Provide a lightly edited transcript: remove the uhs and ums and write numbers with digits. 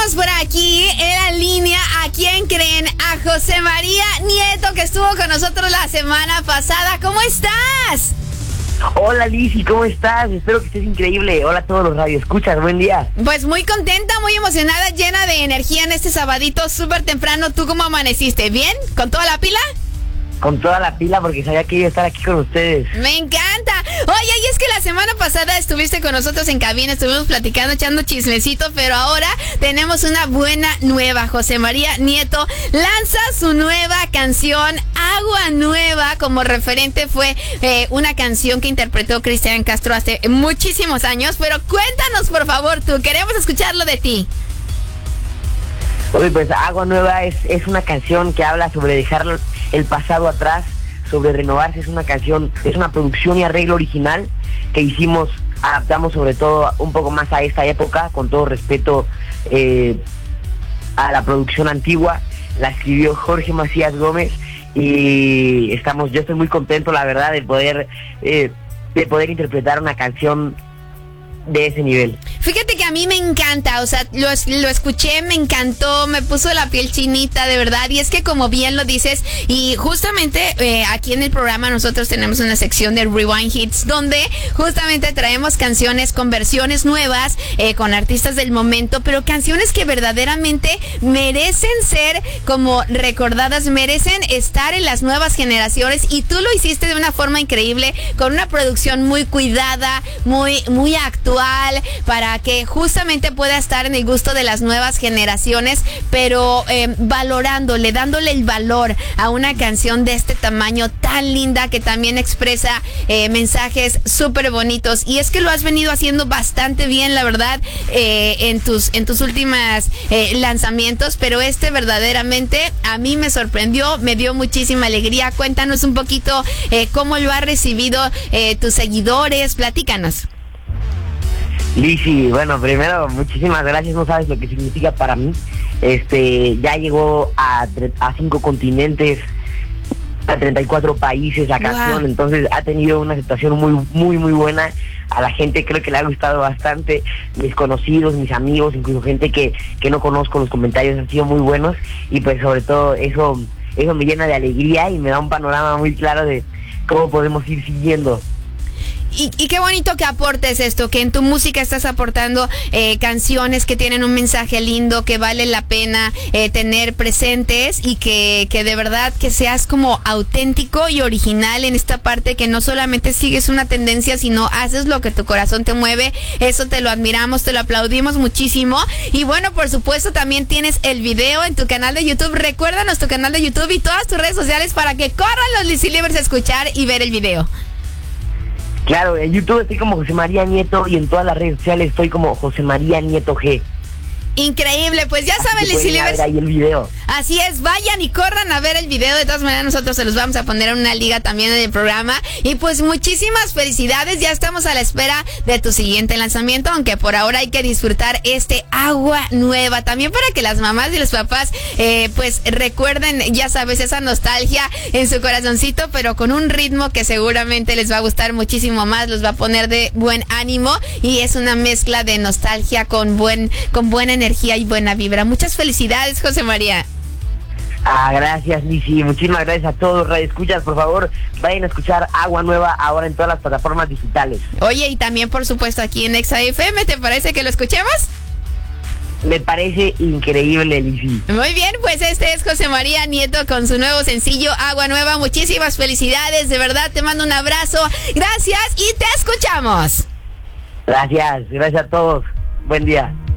tenemos por aquí en la línea, ¿a quién creen? A José María Nieto, que estuvo con nosotros la semana pasada. ¿Cómo estás? Hola Lizzy, ¿cómo estás? Espero que estés increíble. Hola a todos los radioescuchas, buen día. Pues muy contenta, muy emocionada, llena de energía en este sabadito súper temprano. ¿Tú cómo amaneciste? ¿Bien? ¿Con toda la pila? Con toda la pila porque sabía que iba a estar aquí con ustedes. Me encanta. Oye, y es que la semana pasada estuviste con nosotros en cabina, estuvimos platicando, echando chismecito, pero ahora tenemos una buena nueva. José María Nieto lanza su nueva canción, Agua Nueva. Como referente fue una canción que interpretó Cristian Castro hace muchísimos años, pero cuéntanos por favor tú, queremos escucharlo de ti. Oye, pues Agua Nueva es una canción que habla sobre dejar el pasado atrás, sobre renovarse. Es una canción, es una producción y arreglo original que hicimos, adaptamos sobre todo un poco más a esta época, con todo respeto a la producción antigua. La escribió Jorge Macías Gómez y yo estoy muy contento, la verdad, de poder interpretar una canción de ese nivel. Fíjate que a mí me encanta, o sea, lo escuché, me encantó, me puso la piel chinita, de verdad, y es que como bien lo dices, y justamente aquí en el programa nosotros tenemos una sección de Rewind Hits, donde justamente traemos canciones con versiones nuevas, con artistas del momento, pero canciones que verdaderamente merecen ser como recordadas, merecen estar en las nuevas generaciones, y tú lo hiciste de una forma increíble, con una producción muy cuidada, muy actual, para que justamente pueda estar en el gusto de las nuevas generaciones, pero valorándole, dándole el valor a una canción de este tamaño tan linda, que también expresa mensajes súper bonitos. Y es que lo has venido haciendo bastante bien, la verdad, en tus últimas lanzamientos, pero verdaderamente a mí me sorprendió, me dio muchísima alegría. Cuéntanos un poquito cómo lo ha recibido tus seguidores, platícanos. Lizzy, bueno, primero, muchísimas gracias, no sabes lo que significa para mí. Ya llegó a 5 continentes, a 34 países la canción, entonces ha tenido una aceptación muy buena. A la gente creo que le ha gustado bastante, mis conocidos, mis amigos, incluso gente que no conozco, los comentarios han sido muy buenos, y pues sobre todo eso me llena de alegría y me da un panorama muy claro de cómo podemos ir siguiendo. Y qué bonito que aportes esto, que en tu música estás aportando canciones que tienen un mensaje lindo, que vale la pena tener presentes, y que de verdad que seas como auténtico y original en esta parte, que no solamente sigues una tendencia, sino haces lo que tu corazón te mueve. Eso te lo admiramos, te lo aplaudimos muchísimo. Y bueno, por supuesto también tienes el video en tu canal de YouTube. Recuérdanos tu canal de YouTube y todas tus redes sociales para que corran los Lizzy Livers a escuchar y ver el video. Claro, en YouTube estoy como José María Nieto, y en todas las redes sociales estoy como José María Nieto G. Increíble, pues ya saben, Lizzy Livers. Ahí el video. Así es, vayan y corran a ver el video. De todas maneras, nosotros se los vamos a poner en una liga también en el programa. Y pues muchísimas felicidades, ya estamos a la espera de tu siguiente lanzamiento, aunque por ahora hay que disfrutar Agua Nueva. También para que las mamás y los papás pues recuerden, ya sabes, esa nostalgia en su corazoncito, pero con un ritmo que seguramente les va a gustar muchísimo más, los va a poner de buen ánimo, y es una mezcla de nostalgia con buena energía y buena vibra. Muchas felicidades, José María. Gracias, Lizzy. Muchísimas gracias a todos. Radioescuchas, por favor, vayan a escuchar Agua Nueva ahora en todas las plataformas digitales. Oye, y también, por supuesto, aquí en Exa FM, ¿te parece que lo escuchemos? Me parece increíble, Lizzy. Muy bien, pues este es José María Nieto con su nuevo sencillo, Agua Nueva. Muchísimas felicidades, de verdad, te mando un abrazo. Gracias y te escuchamos. Gracias a todos. Buen día.